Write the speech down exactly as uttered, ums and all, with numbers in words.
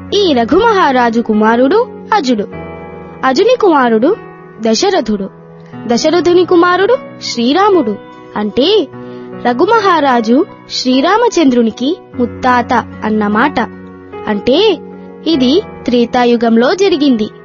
ఈ రఘుమహారాజు కుమారుడు అజుడు. అజుని కుమారుడు దశరథుడు. దశరథుని కుమారుడు శ్రీరాముడు. అంటే రఘుమహారాజు శ్రీరామచంద్రునికి ముత్తాత అన్నమాట. అంటే ఇది త్రేతాయుగంలో జరిగింది.